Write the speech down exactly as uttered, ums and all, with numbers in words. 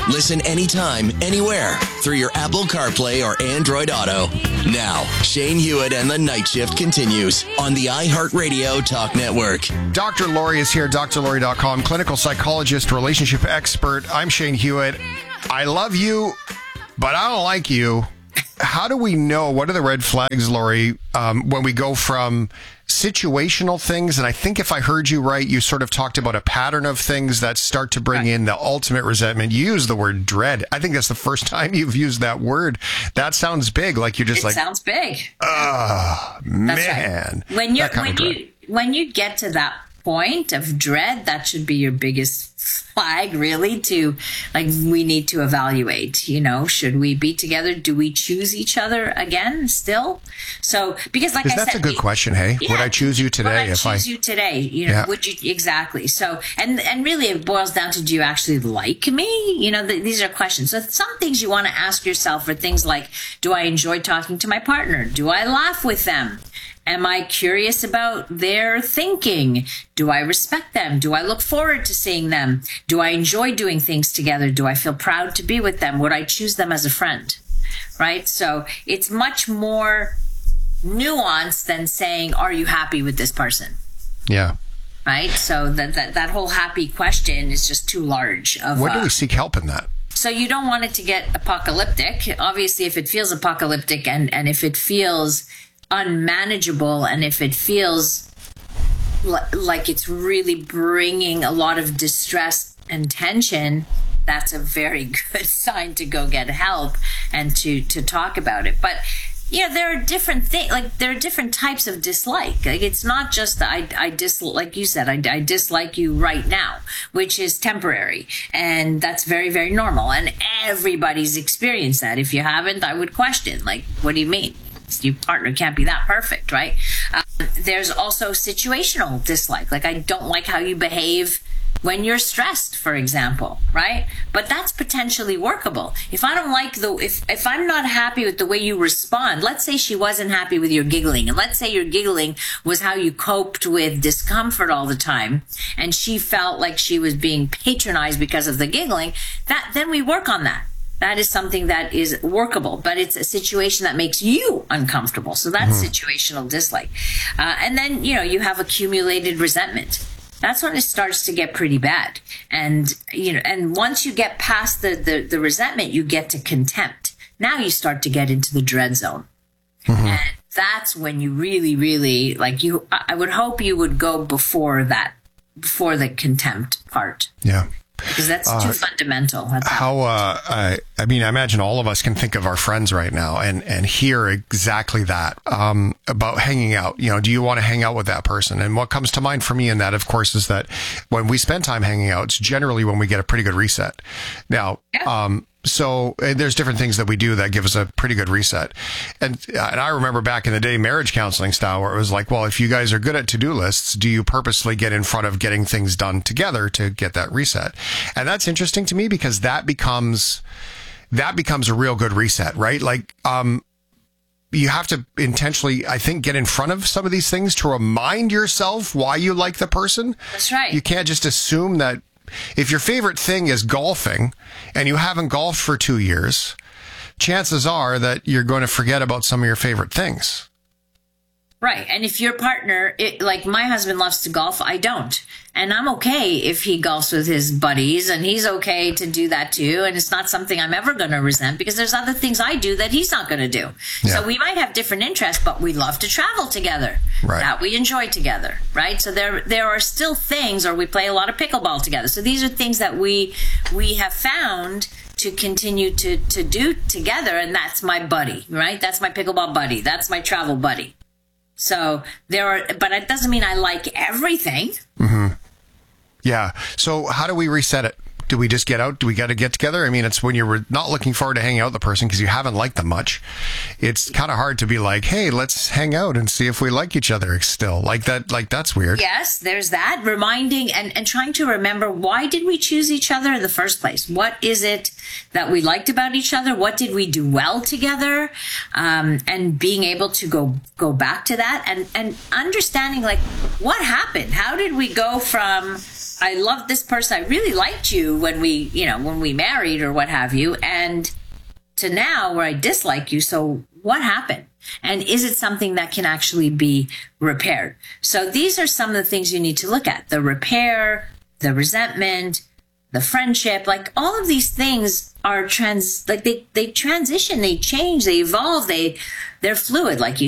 Listen anytime, anywhere through your Apple CarPlay or Android Auto. Now, Shane Hewitt and the Night Shift continues on the iHeartRadio Talk Network. Doctor Lori is here, D R Lori dot com, clinical psychologist, relationship expert. I'm Shane Hewitt. I love you, but I don't like you. How do we know, what are the red flags, Lori, um, when we go from situational things, and I think if I heard you right, you sort of talked about a pattern of things that start to bring right. in the ultimate resentment. You use the word dread. I think that's the first time you've used that word. That sounds big, like you're just it like... It sounds big. Oh, man. Right. When, you're, when, you, when you get to that point of dread, that should be your biggest flag, really, to, like, we need to evaluate, you know, should we be together? Do we choose each other again still? So, because like I that's said... That's a good question, hey? Yeah, would I choose you today? Would I if choose I... you today? You know, yeah. Would you... Exactly. So, and, and really it boils down to, do you actually like me? You know, the, these are questions. So some things you want to ask yourself are things like, do I enjoy talking to my partner? Do I laugh with them? Am I curious about their thinking? Do I respect them? Do I look forward to seeing them? Do I enjoy doing things together? Do I feel proud to be with them? Would I choose them as a friend? Right? So it's much more nuanced than saying, are you happy with this person? Yeah. Right? So that that, that whole happy question is just too large. Of, Where do uh, we seek help in that? So you don't want it to get apocalyptic. Obviously, if it feels apocalyptic and, and if it feels unmanageable, and if it feels li- like it's really bringing a lot of distress and tension, that's a very good sign to go get help and to to talk about it. But you know, there are different things, like there are different types of dislike. Like it's not just that I, I dislike, like you said, I, I dislike you right now, which is temporary. And that's very, very normal. And everybody's experienced that. If you haven't, I would question, like, what do you mean? Your partner can't be that perfect, right? Um, there's also situational dislike. Like, I don't like how you behave when you're stressed, for example, right? But that's potentially workable. If I don't like the, if, if I'm not happy with the way you respond, let's say she wasn't happy with your giggling, and let's say your giggling was how you coped with discomfort all the time, and she felt like she was being patronized because of the giggling, that, then we work on that. That is something that is workable, but it's a situation that makes you uncomfortable. So that's mm-hmm. situational dislike. Uh, and then, you know, you have accumulated resentment. That's when it starts to get pretty bad. And, you know, and once you get past the, the, the resentment, you get to contempt. Now you start to get into the dread zone. Mm-hmm. And that's when you really, really, like you, I would hope you would go before that, before the contempt part. Yeah. Because that's too uh, fundamental. That's how, uh, I, I mean, I imagine all of us can think of our friends right now and, and hear exactly that, um, about hanging out. You know, do you want to hang out with that person? And what comes to mind for me in that, of course, is that when we spend time hanging out, it's generally when we get a pretty good reset. Now, yeah. um, So uh, there's different things that we do that give us a pretty good reset. And, uh, and I remember back in the day, marriage counseling style, where it was like, well, if you guys are good at to-do lists, do you purposely get in front of getting things done together to get that reset? And that's interesting to me because that becomes, that becomes a real good reset, right? Like, um, you have to intentionally, I think, get in front of some of these things to remind yourself why you like the person. That's right. You can't just assume that if your favorite thing is golfing and you haven't golfed for two years, chances are that you're going to forget about some of your favorite things. Right. And if your partner, it, like my husband loves to golf, I don't. And I'm okay if he golfs with his buddies, and he's okay to do that too. And it's not something I'm ever going to resent because there's other things I do that he's not going to do. Yeah. So we might have different interests, but we love to travel together. Right. That we enjoy together. Right. So there, there are still things, or we play a lot of pickleball together. So these are things that we, we have found to continue to, to do together. And that's my buddy, right? That's my pickleball buddy. That's my travel buddy. So there are, but it doesn't mean I like everything. Mm-hmm. Yeah. So how do we reset it? Do we just get out? Do we got to get together? I mean, it's when you're not looking forward to hanging out with the person because you haven't liked them much. It's kind of hard to be like, hey, let's hang out and see if we like each other still. Like that, like that's weird. Yes, there's that. Reminding and, and trying to remember, why did we choose each other in the first place? What is it that we liked about each other? What did we do well together? Um, and being able to go go back to that and, and understanding, like, what happened? How did we go from I loved this person. I really liked you when we, you know, when we married or what have you. And to now where I dislike you. So what happened? And is it something that can actually be repaired? So these are some of the things you need to look at: the repair, the resentment, the friendship. Like, all of these things are trans, like they, they transition, they change, they evolve, they, they're fluid, like you